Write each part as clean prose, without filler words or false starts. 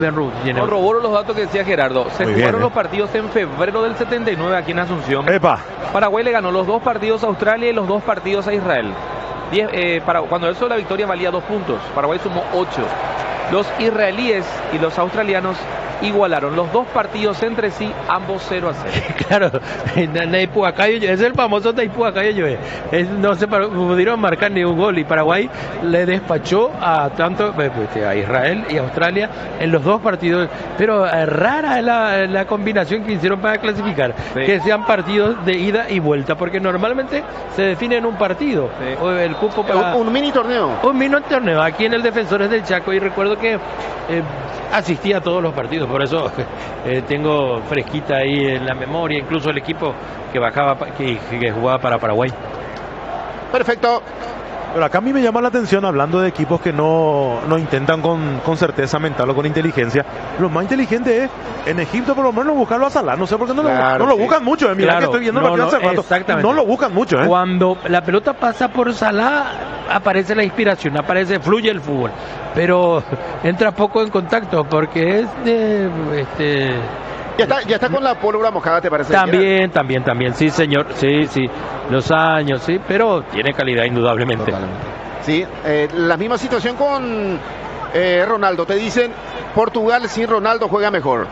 Corroboro los datos que decía Gerardo. Se Muy jugaron bien, los partidos en febrero del 79 aquí en Asunción. Epa. Paraguay le ganó los 2 partidos a Australia y los 2 partidos a Israel. Cuando eso la victoria valía 2 puntos. Paraguay sumó 8. Los israelíes y los australianos igualaron los 2 partidos entre sí, ambos 0-0. Claro, es el famoso Taipuacayo. No se pudieron marcar ni un gol y Paraguay le despachó a tanto a Israel y Australia en los 2 partidos. Pero rara es la combinación que hicieron para clasificar, sí, que sean partidos de ida y vuelta, porque normalmente se define en un partido, sí, el cupo para un mini torneo. Un mini torneo aquí en el Defensores del Chaco, y recuerdo que asistí a todos los partidos, por eso tengo fresquita ahí en la memoria, incluso el equipo que bajaba, que jugaba para Paraguay. Perfecto. Pero acá a mí me llama la atención, hablando de equipos que no intentan con certeza mental o con inteligencia. Lo más inteligente es, en Egipto por lo menos buscarlo a Salah. No sé por qué no lo buscan mucho. Mira, claro, que estoy viendo el partido hace rato. Exactamente. No lo buscan mucho. Cuando la pelota pasa por Salah, aparece la inspiración, fluye el fútbol. Pero entra poco en contacto porque es de... Ya está con la pólvora mojada, ¿te parece? También, sí, señor, sí, los años, sí, pero tiene calidad indudablemente. Totalmente. Sí, la misma situación con Ronaldo. Te dicen, Portugal sin Ronaldo juega mejor.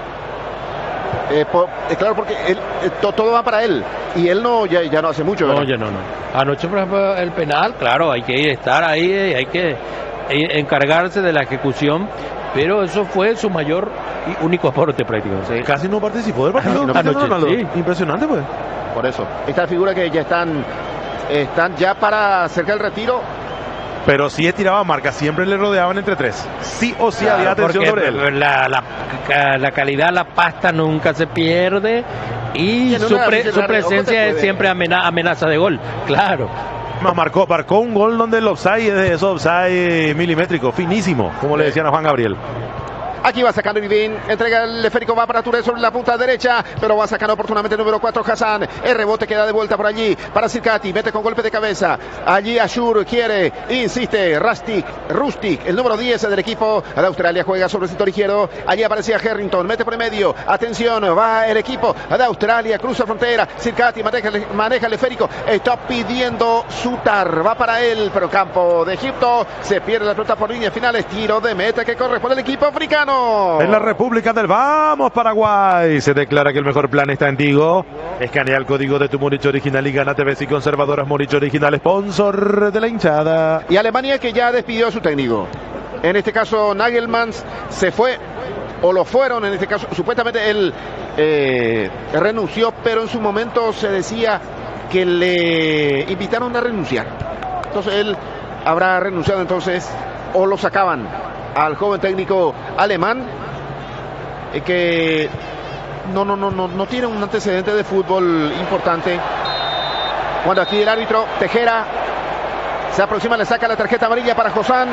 Claro, porque todo va para él y él ya no hace mucho, ¿verdad? No. Anoche, por ejemplo, el penal, claro, hay que estar ahí, hay que encargarse de la ejecución, pero eso fue su mayor y único aporte prácticamente. Sí. Casi no participó del partido. Ronaldo. Sí. Impresionante, pues. Por eso, esta figura que ya están ya para cerca del retiro. Pero sí tiraba marca, siempre le rodeaban entre 3. Sí o sí, claro, había atención sobre él. La calidad, la pasta nunca se pierde, y su presencia es siempre amenaza de gol, claro. Marcó un gol donde el offside es de esos offside milimétricos, finísimo, como le decían a Juan Gabriel. Aquí va sacando Irving, entrega el esférico, va para Touré sobre la punta derecha, pero va sacando oportunamente el número 4 Hassan. El rebote queda de vuelta por allí para Sirkati, mete con golpe de cabeza. Allí Ashur quiere, insiste, Rustic, el número 10 del equipo de Australia, juega sobre el sector izquierdo. Allí aparecía Harrington, mete por el medio. Atención, va el equipo de Australia, cruza frontera. Sirkati maneja el esférico, está pidiendo Sutar, va para él, pero campo de Egipto, se pierde la pelota por líneas finales. Tiro de meta que corresponde al equipo africano. En la República del Vamos, Paraguay, se declara que el mejor plan está en Tigo. Escanea el código de tu Moricho Original y gana TVs y conservadoras Moricho Original, sponsor de la hinchada. Y Alemania, que ya despidió a su técnico. En este caso, Nagelmann se fue, o lo fueron, en este caso, supuestamente él renunció, pero en su momento se decía que le invitaron a renunciar. Entonces él habrá renunciado, entonces, o lo sacaban al joven técnico alemán, que no tiene un antecedente de fútbol importante. Cuando aquí el árbitro Tejera se aproxima, le saca la tarjeta amarilla para Josán.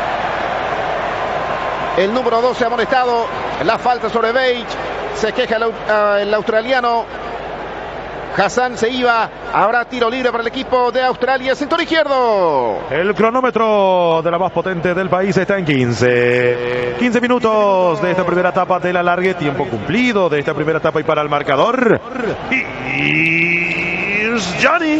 El número 12 ha amonestado, la falta sobre Beich, se queja el australiano. Hassan se iba, habrá tiro libre para el equipo de Australia, sector izquierdo. El cronómetro de la más potente del país está en 15 minutos de esta primera etapa de la largue, tiempo cumplido de esta primera etapa y para el marcador. Here's Johnny.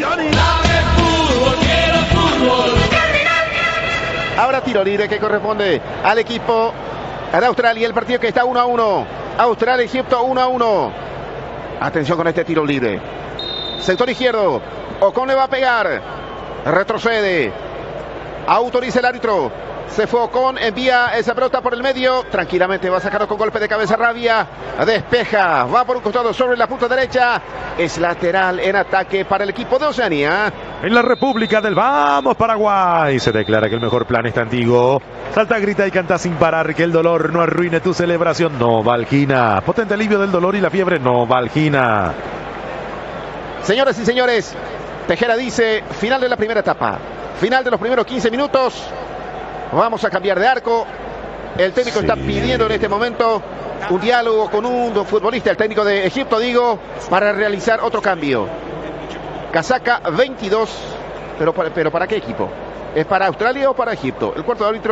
Habrá tiro libre que corresponde al equipo de Australia, el partido que está 1-1. Australia-Egipto 1-1. Atención con este tiro libre. Sector izquierdo. Ocon le va a pegar. Retrocede. Autoriza el árbitro. Se fue Ocon. Envía esa pelota por el medio. Tranquilamente va a sacarlo con golpe de cabeza Rabia. Despeja. Va por un costado sobre la punta derecha. Es lateral en ataque para el equipo de Oceanía. En la República del Vamos, Paraguay, se declara que el mejor plan está en Tigo. Salta, grita y canta sin parar, que el dolor no arruine tu celebración. Novalgina, potente alivio del dolor y la fiebre. Novalgina. Señoras y señores, Tejera dice, final de la primera etapa, final de los primeros 15 minutos, vamos a cambiar de arco. El técnico está pidiendo en este momento un diálogo con un futbolista, el técnico de Egipto, digo, para realizar otro cambio. Casaca 22, pero ¿para qué equipo? ¿Es para Australia o para Egipto? El cuarto de árbitro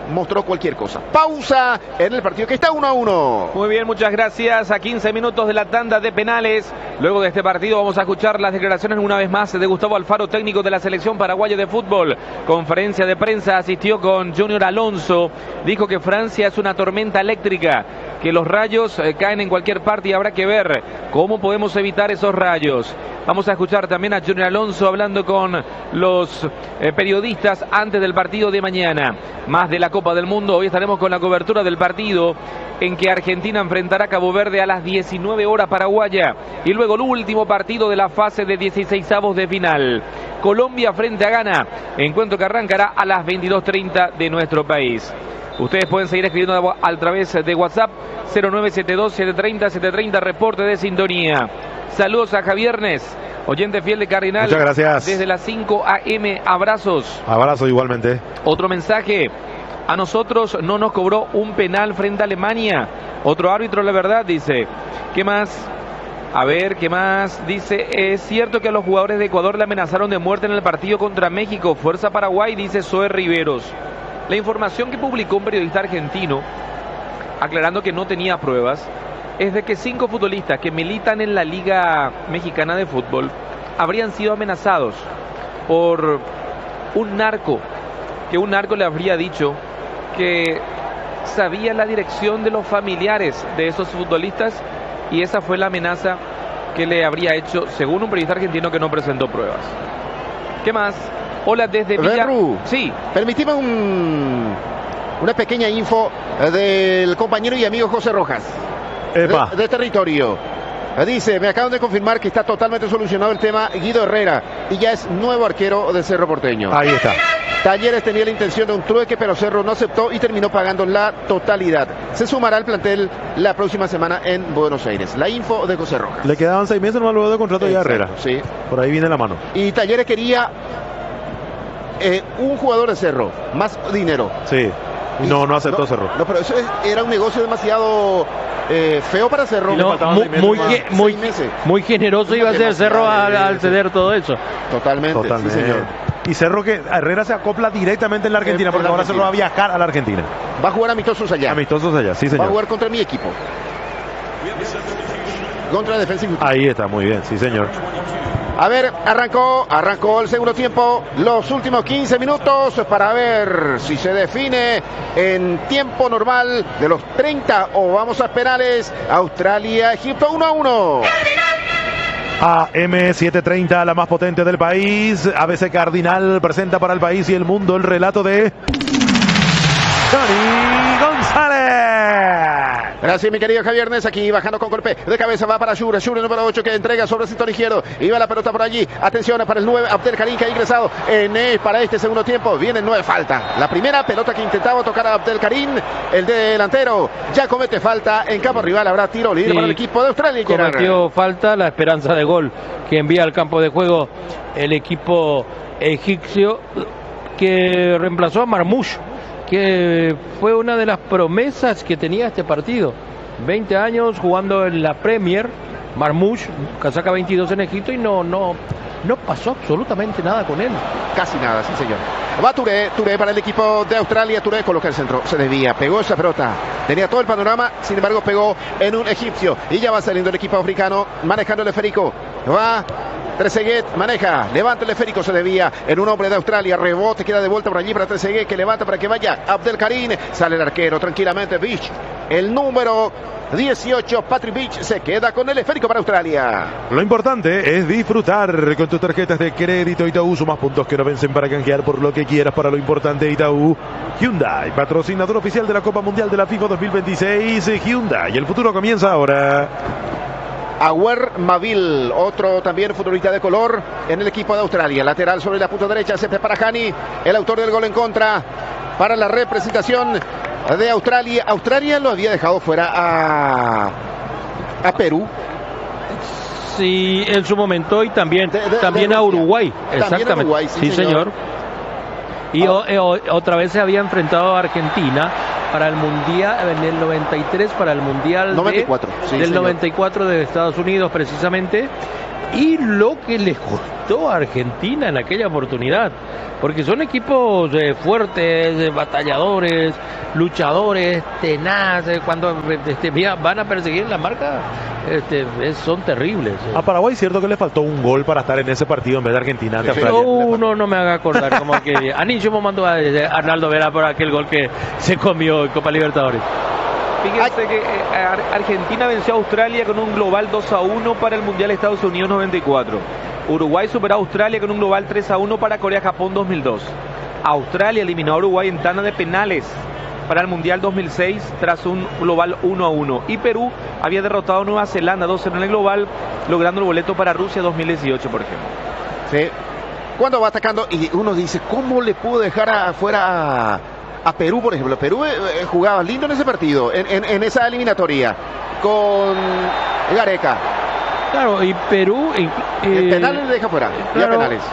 mostró cualquier cosa. Pausa en el partido que está 1-1. Muy bien, muchas gracias. A 15 minutos de la tanda de penales. Luego de este partido vamos a escuchar las declaraciones una vez más de Gustavo Alfaro, técnico de la selección paraguaya de fútbol. Conferencia de prensa, asistió con Junior Alonso. Dijo que Francia es una tormenta eléctrica, que los rayos caen en cualquier parte y habrá que ver cómo podemos evitar esos rayos. Vamos a escuchar también a Junior Alonso hablando con los periodistas antes del partido de mañana. Más de la Copa del Mundo, hoy estaremos con la cobertura del partido en que Argentina enfrentará a Cabo Verde a las 19 horas paraguaya. Y luego el último partido de la fase de 16avos de final. Colombia frente a Ghana, encuentro que arrancará a las 22:30 de nuestro país. Ustedes pueden seguir escribiendo a través de WhatsApp 0972-730-730, reporte de sintonía. Saludos a Javiernes, oyente fiel de Cardinal. Muchas gracias. Desde las 5 AM, abrazos. Abrazo igualmente. Otro mensaje, a nosotros no nos cobró un penal frente a Alemania. Otro árbitro, la verdad, dice. ¿Qué más? A ver, ¿qué más? Dice, es cierto que a los jugadores de Ecuador le amenazaron de muerte en el partido contra México. Fuerza Paraguay, dice Zoe Riveros. La información que publicó un periodista argentino, aclarando que no tenía pruebas, es de que 5 futbolistas que militan en la Liga Mexicana de Fútbol habrían sido amenazados por un narco, que un narco le habría dicho que sabía la dirección de los familiares de esos futbolistas y esa fue la amenaza que le habría hecho, según un periodista argentino que no presentó pruebas. ¿Qué más? Hola desde Villa. Sí. Permitime una pequeña info del compañero y amigo José Rojas. De territorio. Dice, me acaban de confirmar que está totalmente solucionado el tema Guido Herrera y ya es nuevo arquero de Cerro Porteño. Ahí está. Talleres tenía la intención de un trueque, pero Cerro no aceptó y terminó pagando la totalidad. Se sumará al plantel la próxima semana en Buenos Aires. La info de José Rojas. Le quedaban 6 meses nomás luego de contrato de Herrera. Sí. Por ahí viene la mano. Y Talleres quería un jugador de Cerro, más dinero. Sí. No aceptó Cerro. No, pero eso era un negocio demasiado feo para Cerro. No, muy generoso iba a ser Cerro al ceder todo eso. Totalmente. Sí, señor. Y Cerro que Herrera se acopla directamente en la Argentina, porque ahora Cerro va a viajar a la Argentina. Va a jugar amistosos allá. Amistosos allá, sí, señor. Va a jugar contra mi equipo. Contra Defensa y Justicia. Ahí está, muy bien, sí, señor. A ver, arrancó el segundo tiempo, los últimos 15 minutos para ver si se define en tiempo normal de los 30 o vamos a penales. Australia, Egipto 1-1. AM730, la más potente del país. ABC Cardinal presenta para el país y el mundo el relato de Tony González. Gracias, mi querido Javier Nes, aquí bajando con golpe de cabeza, va para Shure, número 8 que entrega sobre el sector izquierdo, iba la pelota por allí, atención para el 9, Abdelkarim que ha ingresado para este segundo tiempo, viene el 9, falta, la primera pelota que intentaba tocar a Abdelkarim, el delantero, ya comete falta en campo rival, habrá tiro libre para el equipo de Australia. Cometió falta, la esperanza de gol que envía al campo de juego el equipo egipcio, que reemplazó a Marmoush, que fue una de las promesas que tenía este partido. 20 años jugando en la Premier, Marmoush, casaca 22 en Egipto y no pasó absolutamente nada con él. Casi nada, sí señor. Va Touré para el equipo de Australia. Touré coloca el centro, se desvía, pegó esa pelota, tenía todo el panorama, sin embargo pegó en un egipcio y ya va saliendo el equipo africano, manejando el esférico. Va Trezeguet, maneja, levanta el esférico, se desvía en un hombre de Australia, rebote, queda de vuelta por allí para Trezeguet, que levanta para que vaya Abdelkarim, sale el arquero tranquilamente, Beach, el número 18, Patrick Beach, se queda con el esférico para Australia. Lo importante es disfrutar con tus tarjetas de crédito Itaú, sumas puntos que no vencen para canjear por lo que quieras. Para lo importante, Itaú. Hyundai, patrocinador oficial de la Copa Mundial de la FIFA 2026, Hyundai, el futuro comienza ahora. Awer Mavil, otro también futbolista de color en el equipo de Australia. Lateral sobre la punta derecha, se prepara Hani, el autor del gol en contra para la representación de Australia. Australia lo había dejado fuera a Perú. Sí, en su momento, y también a Uruguay. Exactamente. Uruguay, sí, señor. Y otra vez se había enfrentado a Argentina para el Mundial, en el 93 para el Mundial 94, del 94 de Estados Unidos precisamente, y lo que les costó a Argentina en aquella oportunidad, porque son equipos fuertes, batalladores, luchadores, tenaces, cuando van a perseguir la marca, son terribles. A Paraguay cierto que le faltó un gol para estar en ese partido en vez de Argentina ante Australia. No me haga acordar, como que Anillo me mandó a Arnaldo Vera por aquel gol que se comió en Copa Libertadores. Fíjense que Argentina venció a Australia con un global 2-1 para el Mundial Estados Unidos 94. Uruguay superó a Australia con un global 3-1 para Corea-Japón 2002. Australia eliminó a Uruguay en tanda de penales para el Mundial 2006 tras un global 1-1. Y Perú había derrotado a Nueva Zelanda 2-0 en el global, logrando el boleto para Rusia 2018, por ejemplo. Sí. Cuando va atacando y uno dice, ¿cómo le pudo dejar afuera a Perú, por ejemplo? Perú jugaba lindo en ese partido, en esa eliminatoria, con Gareca. Claro, y Perú... penales le deja fuera, claro, ya penales.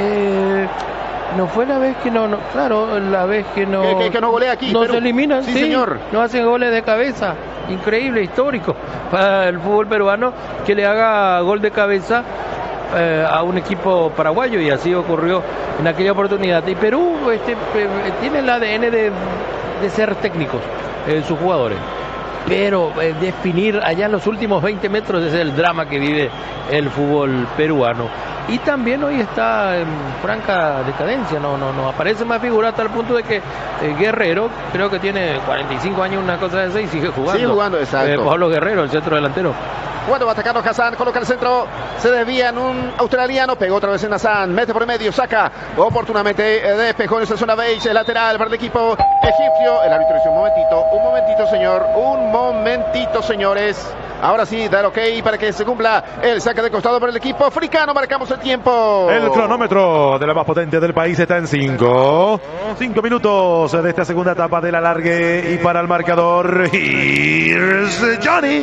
No fue la vez que claro, la vez que no... Que no golea aquí. Nos eliminan, sí, señor. No hacen goles de cabeza. Increíble, histórico para el fútbol peruano que le haga gol de cabeza a un equipo paraguayo, y así ocurrió en aquella oportunidad. Y Perú tiene el ADN de ser técnicos, sus jugadores, pero definir allá en los últimos 20 metros es el drama que vive el fútbol peruano. Y también hoy está en franca decadencia, no aparece más figura, hasta el punto de que Guerrero, creo que tiene 45 años, una cosa de esa, y sigue jugando. Sigue jugando, exacto. Pablo Guerrero, el centro delantero. Cuando va atacando Hassan, coloca el centro, se desvía en un australiano, pegó otra vez en Hassan, mete por el medio, saca oportunamente, despejó en esa zona beige, lateral para el equipo egipcio. El árbitro dice, un momentito señor, un momentito señores. Ahora sí, da el ok para que se cumpla el saque de costado por el equipo africano. Marcamos el tiempo. El cronómetro de la más potente del país está en 5 minutos de esta segunda etapa del alargue. Y para el marcador, here's Johnny.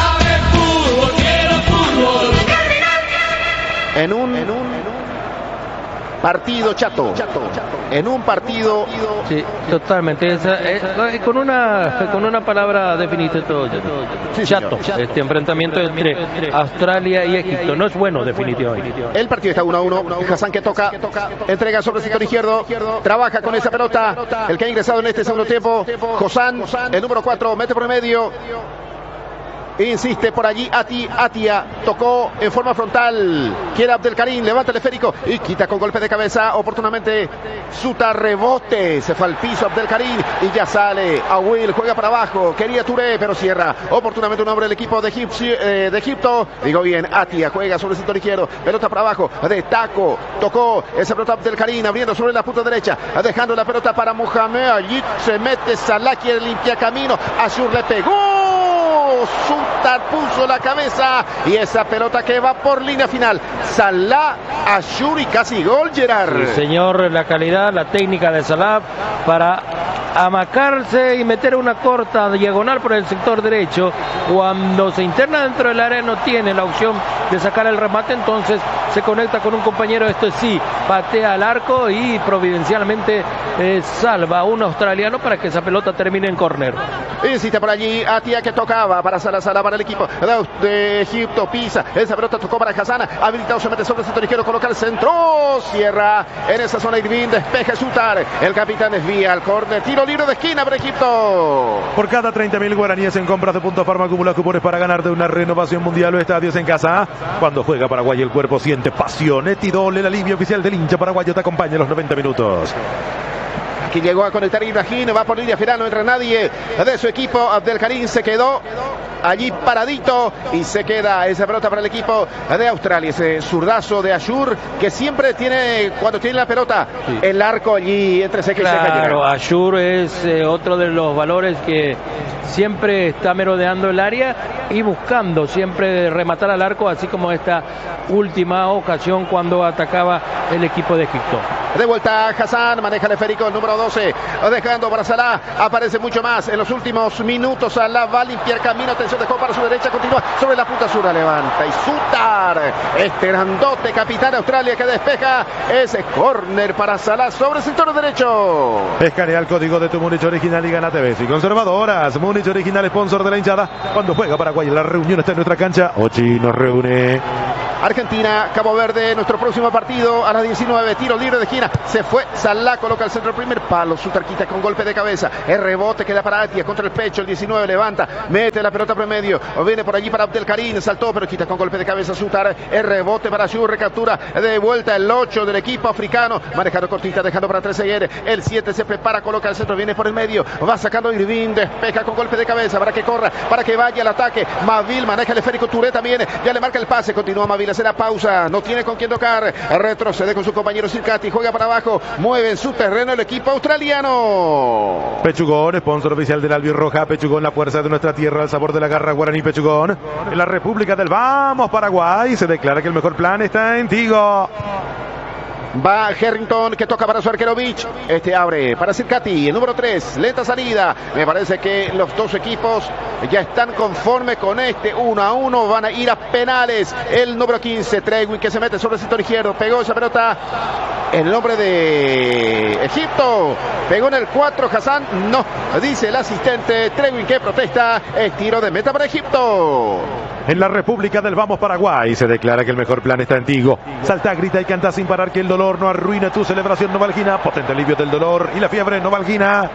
En un partido chato. En un partido... Sí, totalmente. Con una palabra definiste todo. Sí, chato. Este enfrentamiento entre Australia y Egipto no es bueno, definitivamente. El partido está 1-1. Hassan que toca, entrega sobre el sector izquierdo, trabaja con esa pelota. El que ha ingresado en este segundo tiempo, Hassan, el número 4, mete por el medio. Insiste por allí Atia, tocó en forma frontal, quiere Abdelkarim, levanta el esférico y quita con golpe de cabeza oportunamente Suta, rebote, se fue al piso Abdelkarim y ya sale a Will, juega para abajo, quería Touré pero cierra oportunamente un hombre del equipo de Egipto, digo bien, Atia juega sobre el sector izquierdo, pelota para abajo, de taco, tocó esa pelota Abdelkarim abriendo sobre la punta derecha, dejando la pelota para Mohamed, allí se mete Salah, quiere limpiar camino, Ashur le pegó, Sutar puso la cabeza y esa pelota que va por línea final. Salah, Ashur y casi gol, Gerard. Sí, señor, la calidad, la técnica de Salah para amacarse y meter una corta diagonal por el sector derecho. Cuando se interna dentro del área no tiene la opción de sacar el remate, entonces se conecta con un compañero, esto sí, patea al arco y providencialmente salva a un australiano para que esa pelota termine en córner. Insiste por allí Atia que tocaba para Salah para el equipo de Egipto, pisa, esa pelota tocó para Hassan, habilitado, se mete sobre el sector izquierdo, coloca el centro, cierra en esa zona Irving, despeja Sutar, el capitán desvía al córner, tiro libre de esquina para Egipto. Por cada 30.000 guaraníes en compras de Punto Farma acumula cupones para ganar de una renovación mundial o estadios en casa. Cuando juega Paraguay el cuerpo siente pasión. Etidol, el alivio oficial del hincha paraguayo, te acompaña en los 90 minutos. Aquí llegó a conectar Ibrahim, va por línea final, no entra nadie de su equipo. Abdelkarim se quedó allí paradito y se queda esa pelota para el equipo de Australia. Ese zurdazo de Ashur que siempre tiene, cuando tiene la pelota, sí, el arco allí entre seca y seca. Claro, Ashur es otro de los valores que siempre está merodeando el área y buscando siempre rematar al arco, así como esta última ocasión cuando atacaba el equipo de Egipto. De vuelta Hassan, maneja el esférico, el número 12, dejando para Salah, aparece mucho más en los últimos minutos. Salah va a limpiar camino, atención, dejó para su derecha, continúa sobre la punta sur, levanta y Sutar, este grandote capitán de Australia que despeja, ese córner para Salah sobre el sector derecho. Escanea el código de tu Múnich original y gana TV. Y conservadoras, Múnich original, sponsor de la hinchada. Cuando juega Paraguay, la reunión está en nuestra cancha. Ochi nos reúne. Argentina, Cabo Verde, nuestro próximo partido a las 19, tiro libre de esquina, se fue Salah, coloca el centro, el primer palo, Sutar quita con golpe de cabeza, el rebote queda para Atia, contra el pecho, el 19 levanta, mete la pelota promedio, viene por allí para Abdelkarim, saltó pero quita con golpe de cabeza Sutar, el rebote para Shur, recaptura de vuelta el 8 del equipo africano, manejando cortita, dejando para Trezeguer, el 7 se prepara, coloca el centro, viene por el medio, va sacando Irving, despeja con golpe de cabeza, para que corra, para que vaya al ataque, Mavil maneja el esférico, Touré también, ya le marca el pase, continúa Mavil, hace la pausa, no tiene con quién tocar, retrocede con su compañero Circati, juega para abajo, mueve en su terreno el equipo australiano. Pechugón, sponsor oficial del Albirroja. Pechugón, la fuerza de nuestra tierra, el sabor de la garra guaraní. Pechugón, en la República del Vamos Paraguay, se declara que el mejor plan está en Tigo. Va Harrington que toca para su arquero Beach. Este abre para Circati, el número 3, lenta salida. Me parece que los dos equipos ya están conformes con este 1-1. Van a ir a penales. El número 15, Trewin, que se mete sobre el sector izquierdo. Pegó esa pelota. El nombre de Egipto. Pegó en el 4, Hassan. No, dice el asistente Trewin que protesta. Es tiro de meta para Egipto. En la República del Vamos Paraguay se declara que el mejor plan está en Tigo. Salta, grita y canta sin parar que el dolor no arruina tu celebración Novalgina. Potente alivio del dolor y la fiebre Novalgina.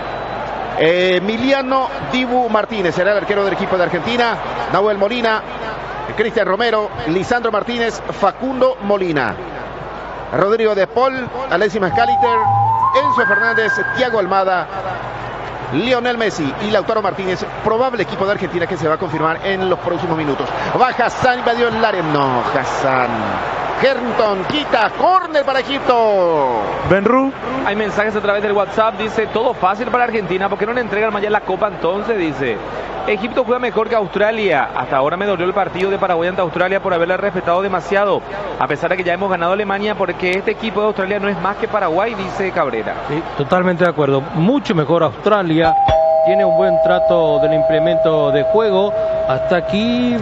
Emiliano Dibu Martínez será el arquero del equipo de Argentina. Nahuel Molina, Cristian Romero, Lisandro Martínez, Facundo Molina, Rodrigo de Paul, Alexis Mascaliter, Enzo Fernández, Thiago Almada, Lionel Messi y Lautaro Martínez, probable equipo de Argentina que se va a confirmar en los próximos minutos. Va Hassan, invadió el área. No, Hassan. Harrington quita, córner para Egipto. Benru. Hay mensajes a través del WhatsApp, dice, todo fácil para Argentina, ¿por qué no le entregan mañana la Copa entonces? Dice, Egipto juega mejor que Australia. Hasta ahora me dolió el partido de Paraguay ante Australia por haberle respetado demasiado, a pesar de que ya hemos ganado a Alemania, porque este equipo de Australia no es más que Paraguay, dice Cabrera. Sí, totalmente de acuerdo, mucho mejor Australia, tiene un buen trato del implemento de juego. Hasta aquí,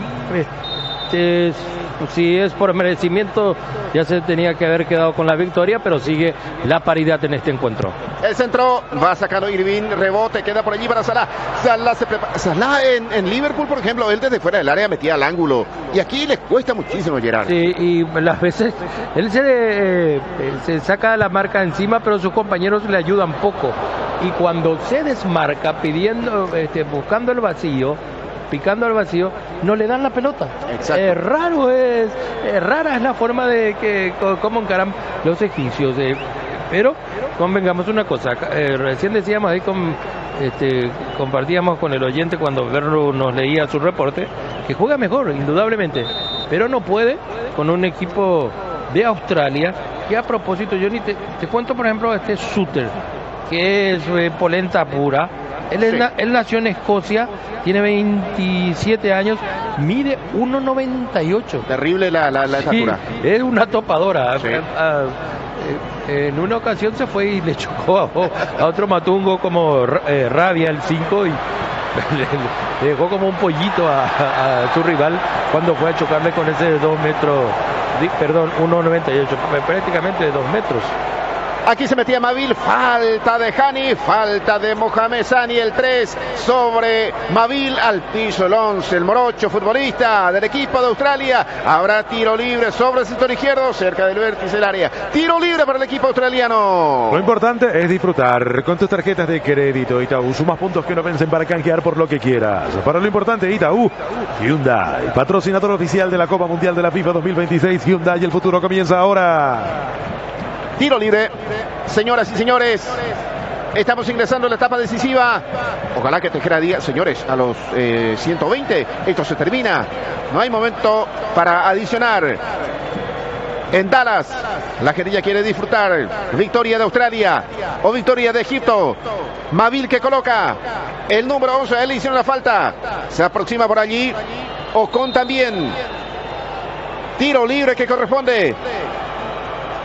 si es por merecimiento, ya se tenía que haber quedado con la victoria, pero sigue la paridad en este encuentro. El centro va sacando Irving, rebote, queda por allí para Salah. Salah se prepara. Salah en Liverpool, por ejemplo, él desde fuera del área metía al ángulo. Y aquí le cuesta muchísimo, Gerard. Sí, y las veces él se saca la marca encima, pero sus compañeros le ayudan poco. Y cuando se desmarca pidiendo, buscando el vacío, picando al vacío, no le dan la pelota. Exacto. Rara es la forma de cómo encaran los egipcios. Pero convengamos una cosa, recién decíamos ahí compartíamos con el oyente cuando Berro nos leía su reporte, que juega mejor, indudablemente, pero no puede con un equipo de Australia, que a propósito, yo te cuento por ejemplo Suter, que es polenta pura. Él nació en Escocia, tiene 27 años, mide 1,98. Terrible la estatura. Es una topadora. Sí. En una ocasión se fue y le chocó a otro matungo como Rabia, el 5, y le dejó como un pollito a su rival cuando fue a chocarle con ese 1,98, prácticamente 2 metros. Aquí se metía Mavil, falta de Hani, falta de Mohamed Sani, el 3 sobre Mavil, al piso el 11, el morocho futbolista del equipo de Australia. Habrá tiro libre sobre el sector izquierdo, cerca del vértice del área. Tiro libre para el equipo australiano. Lo importante es disfrutar con tus tarjetas de crédito Itaú. Sumas puntos que no vencen para canjear por lo que quieras. Para lo importante, Itaú, Hyundai, patrocinador oficial de la Copa Mundial de la FIFA 2026. Hyundai, el futuro comienza ahora. Tiro libre, señoras y señores. Estamos ingresando a la etapa decisiva. Ojalá que Tejera diga, señores, a los 120, esto se termina. No hay momento para adicionar. En Dallas, la gerilla quiere disfrutar. Victoria de Australia o victoria de Egipto. Mavil que coloca el número 11, él le hicieron la falta. Se aproxima por allí. Ocon también. Tiro libre que corresponde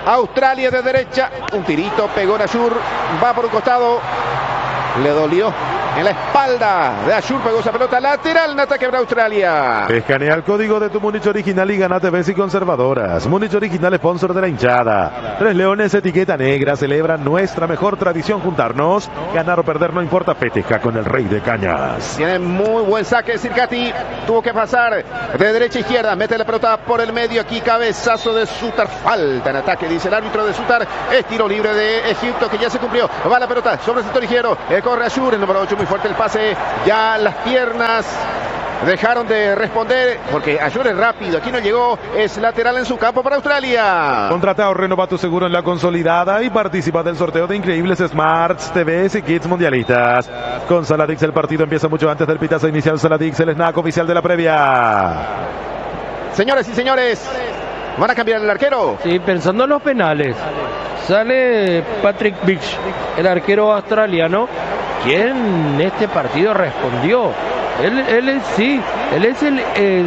Australia de derecha, un tirito, pegó en Ashur, va por un costado, le dolió en la espalda de Ashur, pegó esa pelota lateral en ataque para Australia. Escanea el código de tu Múnich original y ganate Bessi Conservadoras. Múnich original, sponsor de la hinchada. Tres Leones, etiqueta negra, celebra nuestra mejor tradición, juntarnos. Ganar o perder no importa, festeja con el Rey de Cañas. Tiene muy buen saque Circati, tuvo que pasar de derecha a izquierda, mete la pelota por el medio, aquí cabezazo de Sutar, falta en ataque, dice el árbitro de Sutar, es tiro libre de Egipto que ya se cumplió, va la pelota sobre el sector izquierdo, corre Ashur, el número 8, muy fuerte el pase, ya las piernas dejaron de responder porque Ashur es rápido, aquí no llegó, es lateral en su campo para Australia. Contrata o renova tu seguro en la consolidada y participa del sorteo de increíbles Smarts, TVs y kits mundialistas. Con Saladix el partido empieza mucho antes del pitazo inicial. Saladix, el snack oficial de la previa. Señores y señores, ¿van a cambiar el arquero? Sí, pensando en los penales. Sale Patrick Beach, el arquero australiano, quien en este partido respondió. Él es el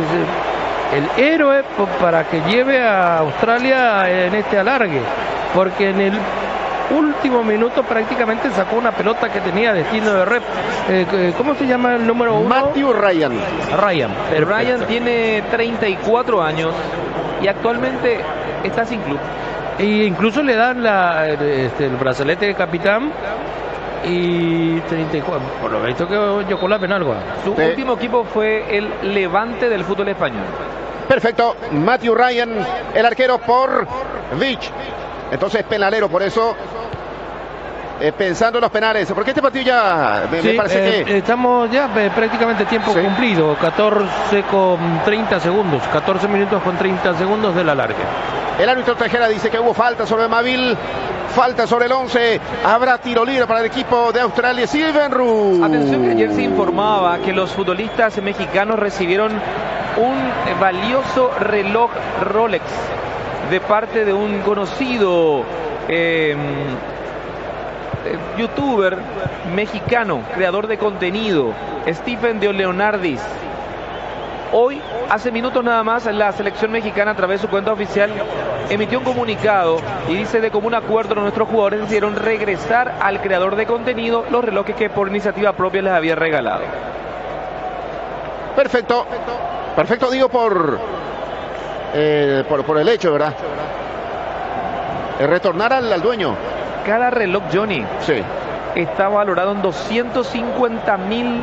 héroe para que lleve a Australia en este alargue, porque en el último minuto prácticamente sacó una pelota que tenía destino de rep. ¿Cómo se llama el número 1? Matthew Ryan. Ryan tiene 34 años y actualmente está sin club. E incluso le dan el brazalete de capitán. Y 34, por lo visto que Yoko la Penalba. Su último equipo fue el Levante del fútbol español. Perfecto, Matthew Ryan, el arquero por Vich. Entonces penalero, por eso pensando en los penales, porque este partido ya me parece que estamos ya prácticamente tiempo cumplido, 14 con 30 segundos, 14 minutos con 30 segundos del alargue. El árbitro Tejera dice que hubo falta sobre Mavil, falta sobre el 11, habrá tiro libre para el equipo de Australia. Silvenru. Atención que ayer se informaba que los futbolistas mexicanos recibieron un valioso reloj Rolex de parte de un conocido youtuber mexicano, creador de contenido, Stephen de Leonardis. Hoy, hace minutos nada más, la selección mexicana a través de su cuenta oficial emitió un comunicado y dice: de común acuerdo nuestros jugadores decidieron regresar al creador de contenido los relojes que por iniciativa propia les había regalado. Perfecto, perfecto, digo por el hecho, ¿verdad? Retornar al dueño. Cada reloj, Johnny, está valorado en 250,000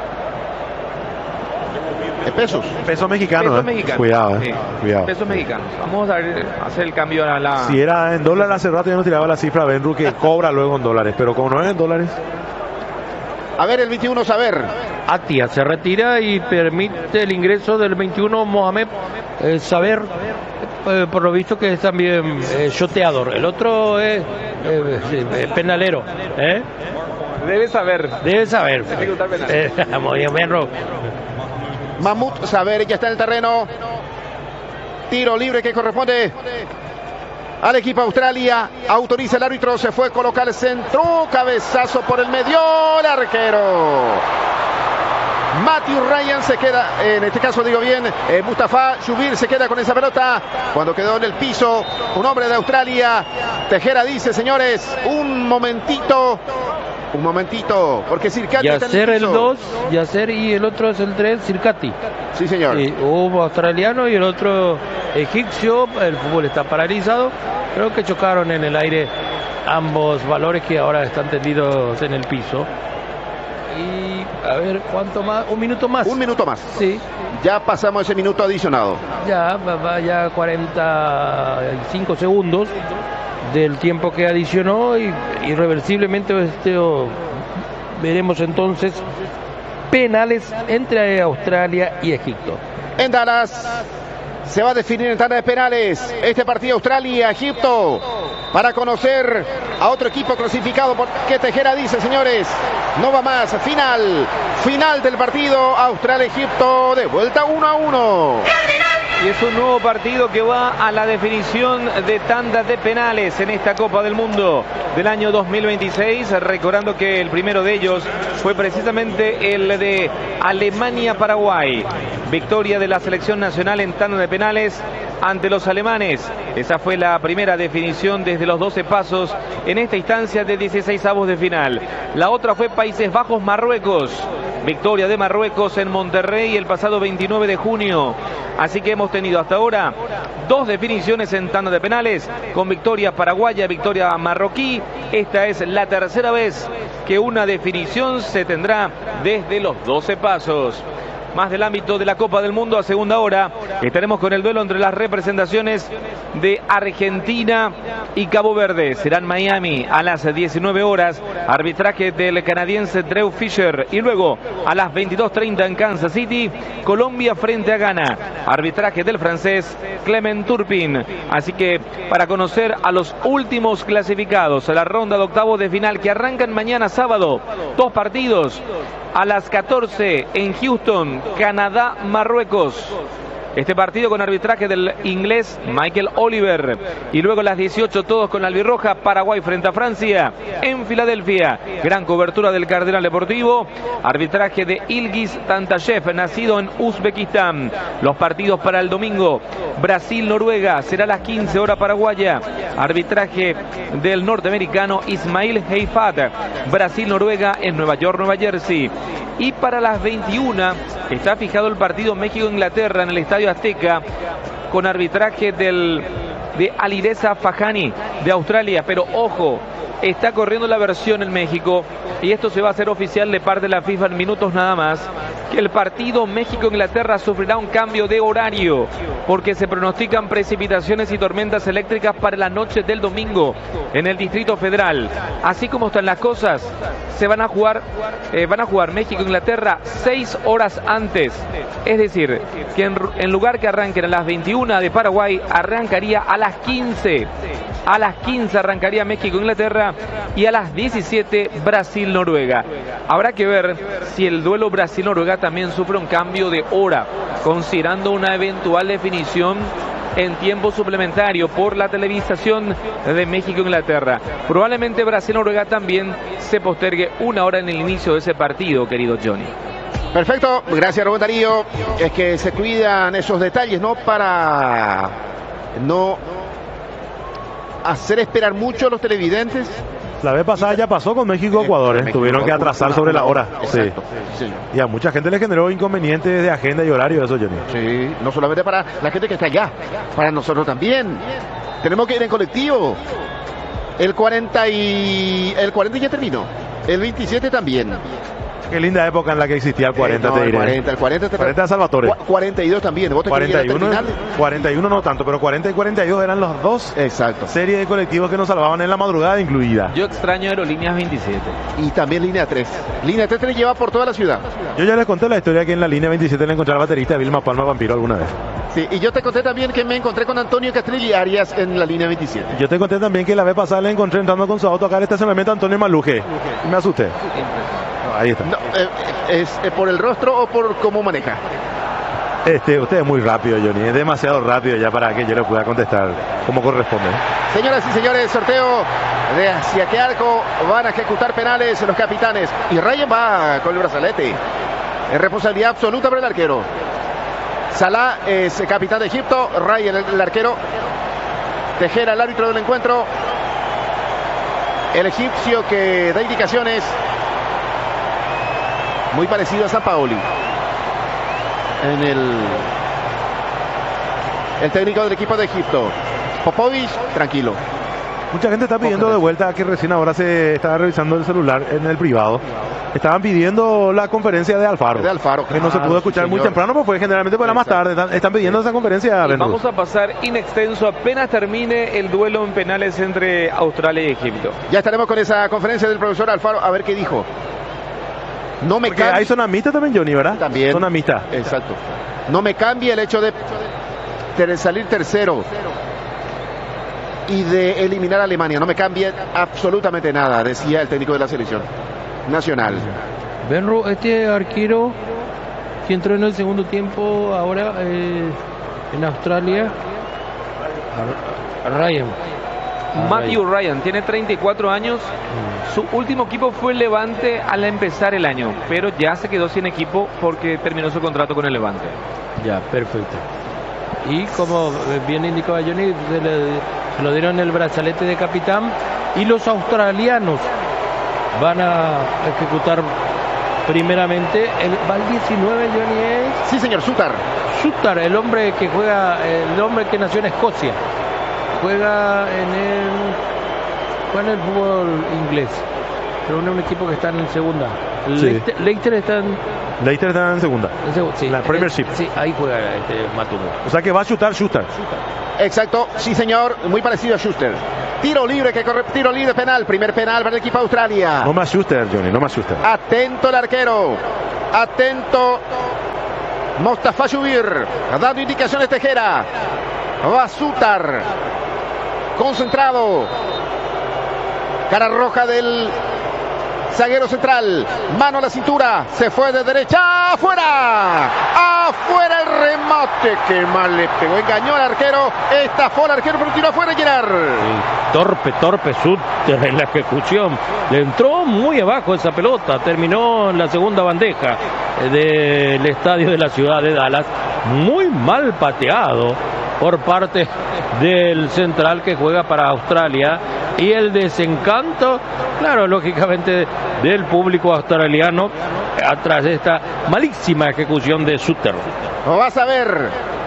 pesos. Pesos mexicanos. Cuidado, cuidado. Pesos mexicanos. Vamos a hacer el cambio a la... Si era en dólares hace rato ya nos tiraba la cifra Benru que cobra luego en dólares, pero como no es en dólares. A ver el 21, Saber. Atia se retira y permite el ingreso del 21 Mohamed Saber, por lo visto que es también shoteador. El otro es penalero. Debe saber. Muy bien, Ro. Mahmoud Saber ya está en el terreno. Tiro libre que corresponde al equipo Australia. Autoriza el árbitro, se fue a colocar el centro, cabezazo por el medio, el arquero Matthew Ryan se queda, en este caso digo bien, Mustafa Shubir se queda con esa pelota cuando quedó en el piso un hombre de Australia. Tejera dice: señores, un momentito, porque Circati está en el piso. El 2, Yasser, y el otro es el 3, Circati. Sí, señor. Hubo australiano y el otro egipcio. El fútbol está paralizado. Creo que chocaron en el aire ambos valores que ahora están tendidos en el piso. Y a ver, ¿cuánto más? Un minuto más. Sí. Ya pasamos ese minuto adicionado. Ya 45 segundos del tiempo que adicionó y irreversiblemente veremos entonces penales entre Australia y Egipto. En Dallas se va a definir en tanda de penales este partido Australia-Egipto para conocer a otro equipo clasificado, porque Tejera dice: señores, no va más, final del partido Australia-Egipto, de vuelta 1-1. Y es un nuevo partido que va a la definición de tandas de penales en esta Copa del Mundo del año 2026. Recordando que el primero de ellos fue precisamente el de Alemania-Paraguay. Victoria de la selección nacional en tanda de penales ante los alemanes. Esa fue la primera definición desde los 12 pasos en esta instancia de 16avos de final. La otra fue Países Bajos-Marruecos. Victoria de Marruecos en Monterrey el pasado 29 de junio. Así que hemos tenido hasta ahora 2 definiciones en tanda de penales, con victoria paraguaya, victoria marroquí. Esta es la tercera vez que una definición se tendrá desde los 12 pasos. Más del ámbito de la Copa del Mundo a segunda hora. Estaremos con el duelo entre las representaciones de Argentina y Cabo Verde. Será en Miami a las 19 horas. Arbitraje del canadiense Drew Fisher. Y luego a las 22:30 en Kansas City, Colombia frente a Ghana. Arbitraje del francés Clement Turpin. Así que para conocer a los últimos clasificados a la ronda de octavos de final que arrancan mañana sábado, 2 partidos. A las 14 en Houston, Canadá, Marruecos. Este partido con arbitraje del inglés Michael Oliver. Y luego a las 18 todos con la albirroja, Paraguay frente a Francia en Filadelfia. Gran cobertura del Cardenal Deportivo. Arbitraje de Ilgiz Tantayev, nacido en Uzbekistán. Los partidos para el domingo: Brasil-Noruega, será a las 15 horas paraguaya. Arbitraje del norteamericano Ismail Heifat. Brasil-Noruega en Nueva York, Nueva Jersey. Y para las 21 está fijado el partido México-Inglaterra en el Estadio Azteca, con arbitraje de Alireza Fajani de Australia. Pero ojo, está corriendo la versión en México, y esto se va a hacer oficial de parte de la FIFA en minutos nada más, que el partido México-Inglaterra sufrirá un cambio de horario, porque se pronostican precipitaciones y tormentas eléctricas para la noche del domingo en el Distrito Federal. Así como están las cosas, se van a jugar México-Inglaterra 6 horas antes. Es decir, que en lugar que arranquen a las 21 de Paraguay, arrancaría a las 15. A las 15 arrancaría México-Inglaterra y a las 17 Brasil-Noruega. Habrá que ver si el duelo Brasil-Noruega también sufre un cambio de hora, considerando una eventual definición en tiempo suplementario por la televisación de México-Inglaterra. Probablemente Brasil-Noruega también se postergue 1 hora en el inicio de ese partido, querido Johnny. Perfecto, gracias Rubén Darío. Es que se cuidan esos detalles, ¿no? Para no hacer esperar mucho a los televidentes. La vez pasada ya pasó con México-Ecuador, tuvieron que atrasar sobre la hora. Exacto. Sí. Y a mucha gente le generó inconvenientes de agenda y horario, eso, Johnny. Sí, no solamente para la gente que está allá, para nosotros también. Tenemos que ir en colectivo. El 40 ya terminó. El 27 también. Qué linda época en la que existía el 40, te diré. El 40 de Salvatore. 42 también. ¿Vos te 41 no tanto, pero 40 y 42 eran los dos. Exacto. Series de colectivos que nos salvaban en la madrugada incluida. Yo extraño Aerolíneas 27. Y también Línea 3. Línea 3 te lleva por toda la ciudad. Yo ya les conté la historia que en la Línea 27 le encontré al baterista de Vilma Palma Vampiro alguna vez. Sí, y yo te conté también que me encontré con Antonio Castrilli Arias en la Línea 27. Yo te conté también que la vez pasada le encontré entrando con su auto acá al estacionamiento a Antonio Maluje. Y me asusté. Ahí está. No, ¿es por el rostro o por cómo maneja? Usted es muy rápido, Johnny. Es demasiado rápido ya para que yo le pueda contestar como corresponde. Señoras y señores, sorteo de hacia qué arco van a ejecutar penales los capitanes. Y Ryan va con el brazalete. Es responsabilidad absoluta para el arquero. Salah es capitán de Egipto. Ryan el arquero. Tejera el árbitro del encuentro. El egipcio que da indicaciones. Muy parecido a Sampaoli. El técnico del equipo de Egipto. Popovich, tranquilo. Mucha gente está pidiendo de vuelta, que recién ahora se estaba revisando el celular en el privado. Estaban pidiendo la conferencia de Alfaro. Que no se pudo escuchar muy temprano, porque generalmente fue la más tarde. Están pidiendo esa conferencia. Vamos a pasar in extenso apenas termine el duelo en penales entre Australia y Egipto. Ya estaremos con esa conferencia del profesor Alfaro, a ver qué dijo. No me cambia. Hay zona mixta también, Johnny, ¿verdad? También. Zona mixta. Exacto. No me cambia el hecho de salir tercero y de eliminar a Alemania. No me cambia absolutamente nada, decía el técnico de la selección nacional. Benro, este arquero que entró en el segundo tiempo ahora en Australia, Ryan. Matthew Ryan tiene 34 años. Su último equipo fue el Levante al empezar el año, pero ya se quedó sin equipo porque terminó su contrato con el Levante. Ya, perfecto. Y como bien indicaba Johnny, se lo dieron el brazalete de capitán. Y los australianos van a ejecutar primeramente va el 19, Johnny, es... Sí, señor, Sutar, el hombre que juega, el hombre que nació en Escocia, juega en el fútbol inglés, pero no es un equipo que está en segunda. Sí. Leicester está en segunda. Sí, la Premiership. Sí, ahí juega Matumo. O sea que va a chutar Schuster. exacto, sí señor, muy parecido a Schuster. Tiro libre que corre, tiro libre penal, primer penal para el equipo de Australia. No más Schuster, Johnny, no más Schuster. Atento el arquero, atento Mostafa Shubir, dando indicaciones Tejera. Va Sutar, concentrado, cara roja del zaguero central, mano a la cintura, se fue de derecha, afuera el remate, que mal le pegó, engañó al arquero, estafó al arquero, pero tiró afuera Gerard. Sí, torpe Sutter en la ejecución, le entró muy abajo esa pelota, terminó en la segunda bandeja del estadio de la ciudad de Dallas, muy mal pateado por parte del central que juega para Australia, y el desencanto, claro, lógicamente del público australiano atrás de esta malísima ejecución de Sutter. Vas a ver,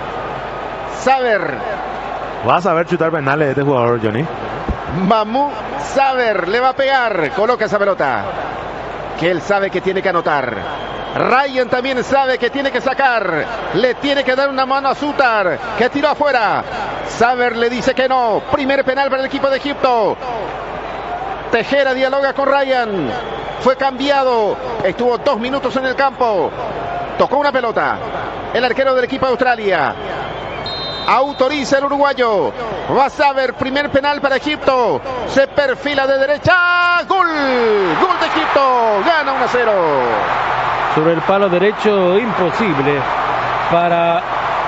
Vas a ver chutar penales de este jugador, Johnny. Mahmoud Saber le va a pegar, coloca esa pelota que él sabe que tiene que anotar. Ryan también sabe que tiene que sacar, le tiene que dar una mano a Sutar, que tiró afuera. Saber le dice que no. Primer penal para el equipo de Egipto. Tejera dialoga con Ryan, fue cambiado, estuvo 2 minutos en el campo, tocó una pelota. El arquero del equipo de Australia autoriza el uruguayo. Va a Saber, primer penal para Egipto, se perfila de derecha, gol de Egipto, gana 1-0. Sobre el palo derecho, imposible para